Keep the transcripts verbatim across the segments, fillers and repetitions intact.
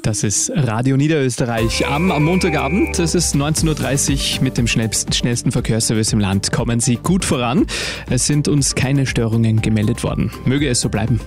Das ist Radio Niederösterreich am, am Montagabend. Es ist neunzehn Uhr dreißig mit dem schnellsten, schnellsten Verkehrsservice im Land. Kommen Sie gut voran. Es sind uns keine Störungen gemeldet worden. Möge es so bleiben.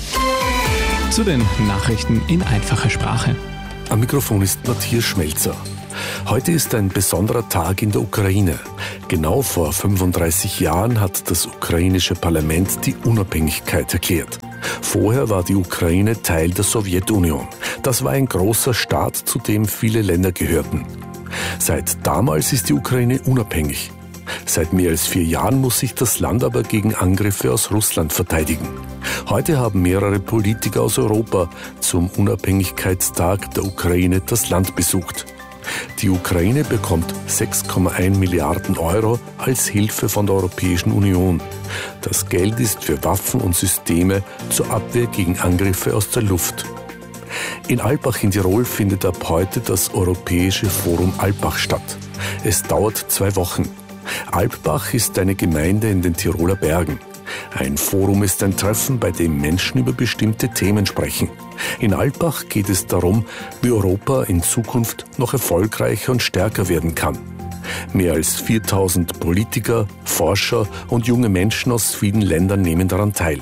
Zu den Nachrichten in einfacher Sprache. Am Mikrofon ist Matthias Schmelzer. Heute ist ein besonderer Tag in der Ukraine. Genau vor fünfunddreißig Jahren hat das ukrainische Parlament die Unabhängigkeit erklärt. Vorher war die Ukraine Teil der Sowjetunion. Das war ein großer Staat, zu dem viele Länder gehörten. Seit damals ist die Ukraine unabhängig. Seit mehr als vier Jahren muss sich das Land aber gegen Angriffe aus Russland verteidigen. Heute haben mehrere Politiker aus Europa zum Unabhängigkeitstag der Ukraine das Land besucht. Die Ukraine bekommt sechs Komma eins Milliarden Euro als Hilfe von der Europäischen Union. Das Geld ist für Waffen und Systeme zur Abwehr gegen Angriffe aus der Luft. In Alpbach in Tirol findet ab heute das Europäische Forum Alpbach statt. Es dauert zwei Wochen. Alpbach ist eine Gemeinde in den Tiroler Bergen. Ein Forum ist ein Treffen, bei dem Menschen über bestimmte Themen sprechen. In Alpbach geht es darum, wie Europa in Zukunft noch erfolgreicher und stärker werden kann. Mehr als viertausend Politiker, Forscher und junge Menschen aus vielen Ländern nehmen daran teil.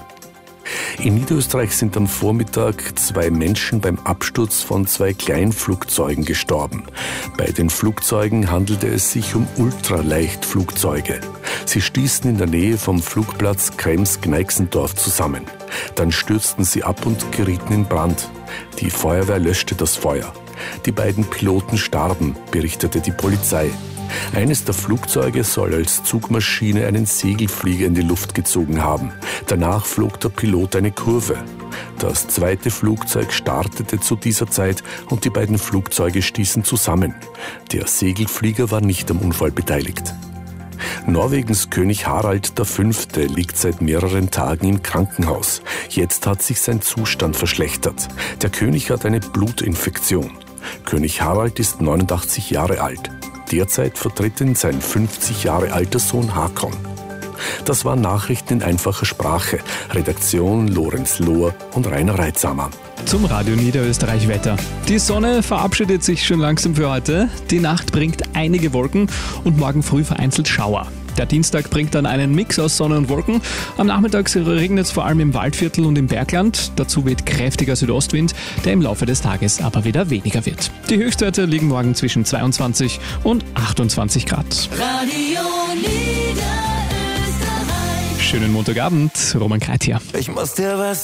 In Niederösterreich sind am Vormittag zwei Menschen beim Absturz von zwei Kleinflugzeugen gestorben. Bei den Flugzeugen handelte es sich um Ultraleichtflugzeuge. Sie stießen in der Nähe vom Flugplatz Krems-Gneixendorf zusammen. Dann stürzten sie ab und gerieten in Brand. Die Feuerwehr löschte das Feuer. Die beiden Piloten starben, berichtete die Polizei. Eines der Flugzeuge soll als Zugmaschine einen Segelflieger in die Luft gezogen haben. Danach flog der Pilot eine Kurve. Das zweite Flugzeug startete zu dieser Zeit und die beiden Flugzeuge stießen zusammen. Der Segelflieger war nicht am Unfall beteiligt. Norwegens König Harald der Fünfte liegt seit mehreren Tagen im Krankenhaus. Jetzt hat sich sein Zustand verschlechtert. Der König hat eine Blutinfektion. König Harald ist neunundachtzig Jahre alt. Derzeit vertritt ihn sein fünfzig Jahre alter Sohn Hakon. Das waren Nachrichten in einfacher Sprache. Redaktion Lorenz Lohr und Rainer Reitsamer. Zum Radio Niederösterreich Wetter. Die Sonne verabschiedet sich schon langsam für heute. Die Nacht bringt einige Wolken und morgen früh vereinzelt Schauer. Der Dienstag bringt dann einen Mix aus Sonne und Wolken. Am Nachmittag regnet es vor allem im Waldviertel und im Bergland. Dazu weht kräftiger Südostwind, der im Laufe des Tages aber wieder weniger wird. Die Höchstwerte liegen morgen zwischen zweiundzwanzig und achtundzwanzig Grad. Radio Niederösterreich. Schönen Montagabend, Roman Kreit hier. Ich muss dir was